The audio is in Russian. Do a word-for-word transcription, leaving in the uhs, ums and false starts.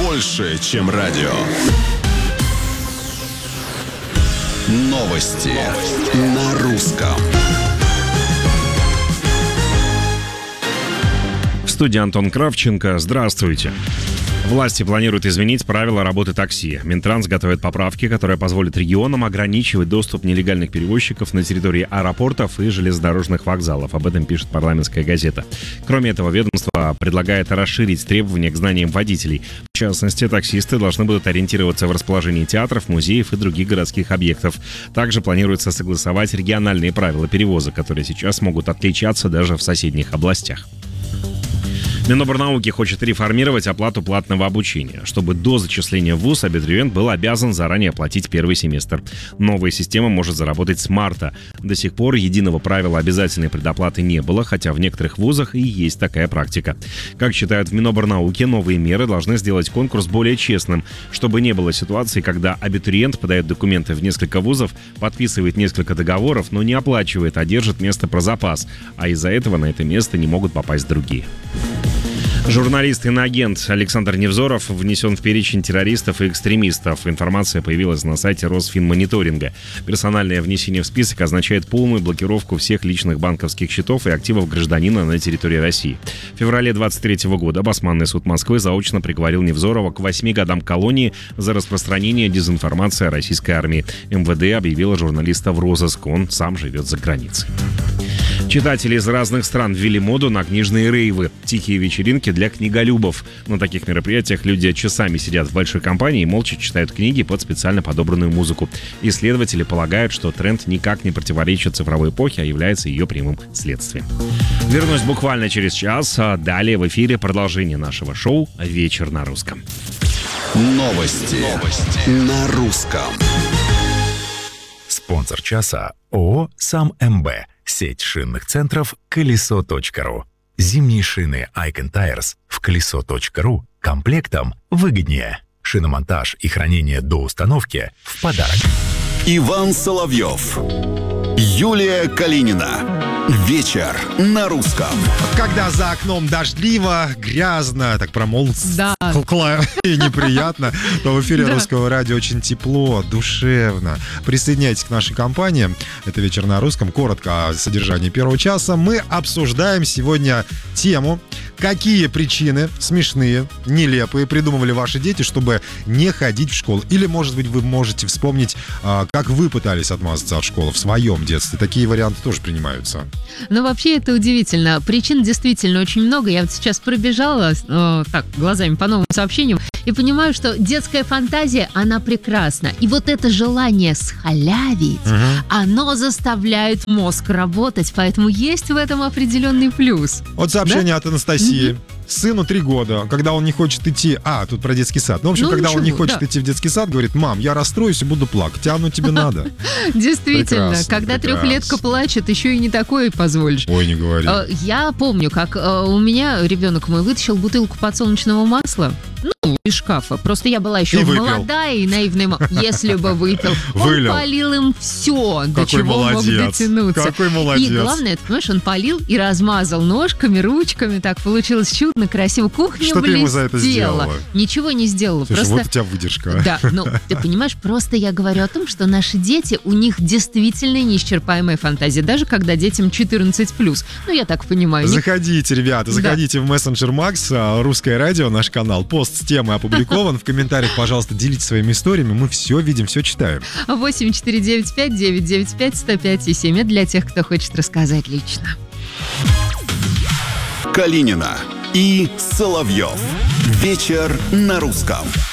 больше, чем радио. Новости на русском. В студии Антон Кравченко. Здравствуйте. Власти планируют изменить правила работы такси. Минтранс готовит поправки, которые позволят регионам ограничивать доступ нелегальных перевозчиков на территории аэропортов и железнодорожных вокзалов. Об этом пишет «Парламентская газета». Кроме этого, ведомство предлагает расширить требования к знаниям водителей. В частности, таксисты должны будут ориентироваться в расположении театров, музеев и других городских объектов. Также планируется согласовать региональные правила перевозок, которые сейчас могут отличаться даже в соседних областях. Миноборнауки хочет реформировать оплату платного обучения, чтобы до зачисления в вуз абитуриент был обязан заранее оплатить первый семестр. Новая система может заработать с марта. До сих пор единого правила обязательной предоплаты не было, хотя в некоторых вузах и есть такая практика. Как считают в Миноборнауке, новые меры должны сделать конкурс более честным, чтобы не было ситуации, когда абитуриент подает документы в несколько вузов, подписывает несколько договоров, но не оплачивает, а держит место про запас, а из-за этого на это место не могут попасть другие. Журналист и иноагент Александр Невзоров внесен в перечень террористов и экстремистов. Информация появилась на сайте Росфинмониторинга. Персональное внесение в список означает полную блокировку всех личных банковских счетов и активов гражданина на территории России. В феврале двадцать третьего года Басманный суд Москвы заочно приговорил Невзорова к восьми годам колонии за распространение дезинформации о российской армии. эм вэ дэ объявило журналиста в розыск. Он сам живет за границей. Читатели из разных стран ввели моду на книжные рейвы – тихие вечеринки для книголюбов. На таких мероприятиях люди часами сидят в большой компании и молча читают книги под специально подобранную музыку. Исследователи полагают, что тренд никак не противоречит цифровой эпохе, а является ее прямым следствием. Вернусь буквально через час, а далее в эфире продолжение нашего шоу «Вечер на русском». Новости, Новости. на русском. Спонсор часа ООО «Сам эм бэ». Сеть шинных центров колесо точка ру. Зимние шины Icon Tires в колесо точка ру комплектом выгоднее. Шиномонтаж и хранение до установки в подарок. Иван Соловьев, Юлия Калинина. Вечер на русском. Когда за окном дождливо, грязно, так промолвиться да. и неприятно, то в эфире да. Русского радио очень тепло, душевно. Присоединяйтесь к нашей компании. Это «Вечер на русском». Коротко о содержании первого часа. Мы обсуждаем сегодня тему, какие причины смешные, нелепые придумывали ваши дети, чтобы не ходить в школу. Или, может быть, вы можете вспомнить, как вы пытались отмазаться от школы в своем детстве. Такие варианты тоже принимаются. Ну, вообще, это удивительно. Причин действительно очень много. Я вот сейчас пробежала э, так, глазами по новым сообщениям и понимаю, что детская фантазия, она прекрасна. И вот это желание схалявить, угу. оно заставляет мозг работать. Поэтому есть в этом определенный плюс. Вот сообщение да? от Анастасии. Сыну три года, когда он не хочет идти... А, тут про детский сад. Ну, в общем, ну, когда ничего, он не хочет да. идти в детский сад, говорит: мам, я расстроюсь и буду плакать. А оно тебе надо. Действительно, Прекрасно, когда прекрасно. трехлетка плачет, еще и не такое позволишь. Ой, не говори. Я помню, как у меня ребенок мой вытащил бутылку подсолнечного масла. Ну, из шкафа. Просто я была еще И выпил. молодая и наивная. ма- Если бы выпил, он Вылил. полил им все, до Какой чего мог молодец. дотянуться. Какой молодец. И главное, ты понимаешь, он полил и размазал ножками, ручками. Так получилось чудно, красиво. Кухня Что ты ему за это блестела. сделала? Ничего не сделала. Слушай, просто... вот у тебя выдержка. Да, ну, ты понимаешь, просто я говорю о том, что наши дети, у них действительно неисчерпаемая фантазия, даже когда детям четырнадцать плюс. Ну, я так понимаю. не- Заходите, ребята, заходите в мессенджер Макс, а, Русское радио, наш канал. Пост с темой опубликован. В комментариях, пожалуйста, делитесь своими историями. Мы все видим, все читаем. восемь четыре девять пять девять девять пять сто пять и семь. Это для тех, кто хочет рассказать лично. Калинина и Соловьев. Вечер на русском.